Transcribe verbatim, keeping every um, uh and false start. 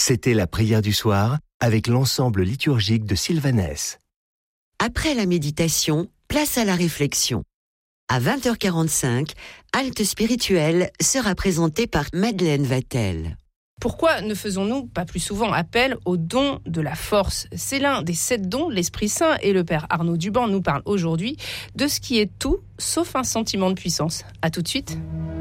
C'était la prière du soir avec l'ensemble liturgique de Sylvanès. Après la méditation, place à la réflexion. À vingt heures quarante-cinq, Halte spirituelle sera présentée par Madeleine Vatel. Pourquoi ne faisons-nous pas plus souvent appel au don de la force ? C'est l'un des sept dons de l'Esprit Saint et le Père Arnaud Duban nous parle aujourd'hui de ce qui est tout sauf un sentiment de puissance. À tout de suite.